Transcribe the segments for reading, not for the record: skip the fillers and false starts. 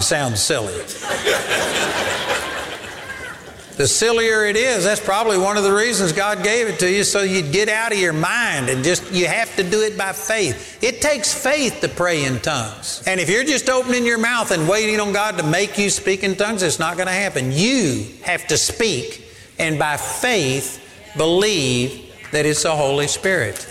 sounds silly. The sillier it is, that's probably one of the reasons God gave it to you, so you'd get out of your mind and you have to do it by faith. It takes faith to pray in tongues. And if you're just opening your mouth and waiting on God to make you speak in tongues, it's not going to happen. You have to speak and by faith believe that it's the Holy Spirit.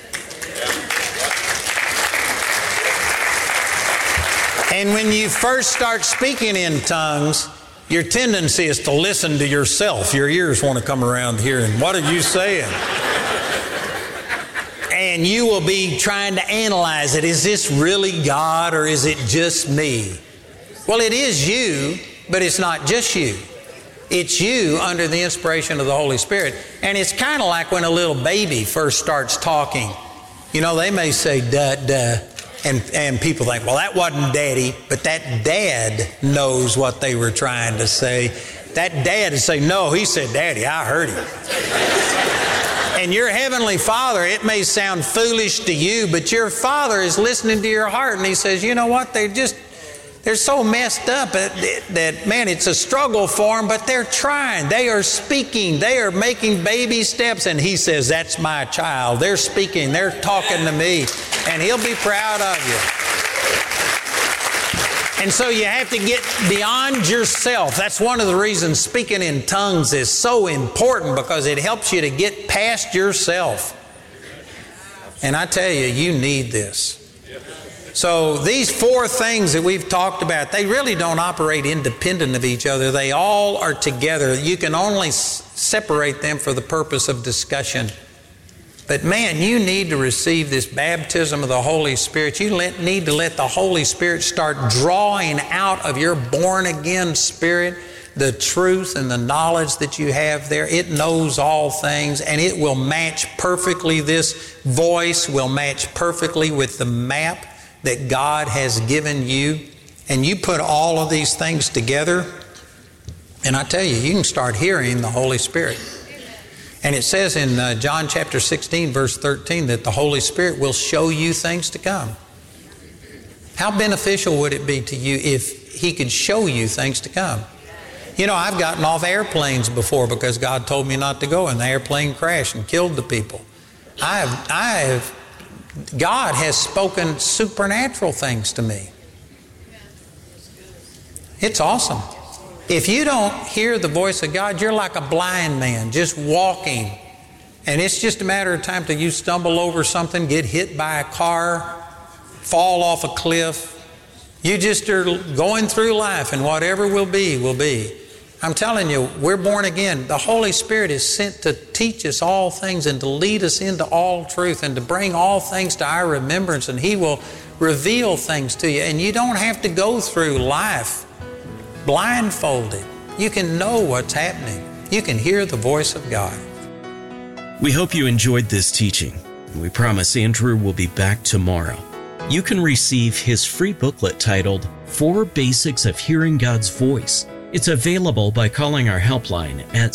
And when you first start speaking in tongues, your tendency is to listen to yourself. Your ears want to come around here and what are you saying? And you will be trying to analyze it. Is this really God or is it just me? Well, it is you, but it's not just you. It's you under the inspiration of the Holy Spirit. And it's kind of like when a little baby first starts talking. You know, they may say, duh, duh. And people think, well, that wasn't Daddy, but that dad knows what they were trying to say. That dad would say, no, he said, Daddy, I heard him. And your Heavenly Father, it may sound foolish to you, but your Father is listening to your heart, and He says, you know what, they're so messed up that, man, it's a struggle for them, but they're trying. They are speaking. They are making baby steps. And He says, that's my child. They're speaking. They're talking to me. And He'll be proud of you. And so you have to get beyond yourself. That's one of the reasons speaking in tongues is so important, because it helps you to get past yourself. And I tell you, you need this. So these four things that we've talked about, they really don't operate independent of each other. They all are together. You can only separate them for the purpose of discussion. But man, you need to receive this baptism of the Holy Spirit. You need to let the Holy Spirit start drawing out of your born-again spirit the truth and the knowledge that you have there. It knows all things, and it will match perfectly. This voice will match perfectly with the map that God has given you. And you put all of these things together, and I tell you, you can start hearing the Holy Spirit. And it says in John chapter 16, verse 13, that the Holy Spirit will show you things to come. How beneficial would it be to you if He could show you things to come? You know, I've gotten off airplanes before because God told me not to go, and the airplane crashed and killed the people. God has spoken supernatural things to me. It's awesome. If you don't hear the voice of God, you're like a blind man just walking. And it's just a matter of time till you stumble over something, get hit by a car, fall off a cliff. You just are going through life, and whatever will be, will be. I'm telling you, we're born again. The Holy Spirit is sent to teach us all things and to lead us into all truth and to bring all things to our remembrance, and He will reveal things to you. And you don't have to go through life blindfolded. You can know what's happening. You can hear the voice of God. We hope you enjoyed this teaching. We promise Andrew will be back tomorrow. You can receive his free booklet titled 4 Basics of Hearing God's Voice. It's available by calling our helpline at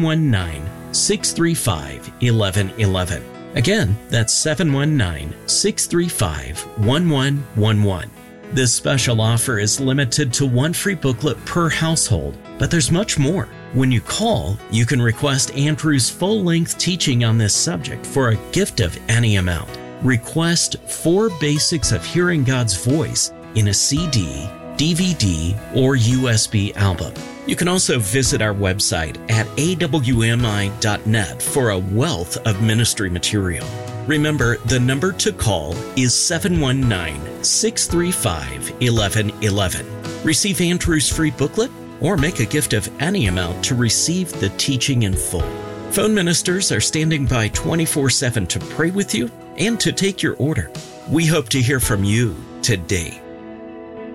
719-635-1111. Again, that's 719-635-1111. This special offer is limited to 1 free booklet per household, but there's much more. When you call, you can request Andrew's full-length teaching on this subject for a gift of any amount. Request 4 Basics of Hearing God's Voice in a CD, DVD, or USB album. You can also visit our website at awmi.net for a wealth of ministry material. Remember, the number to call is 719-635-1111. Receive Andrew's free booklet or make a gift of any amount to receive the teaching in full. Phone ministers are standing by 24/7 to pray with you and to take your order. We hope to hear from you today.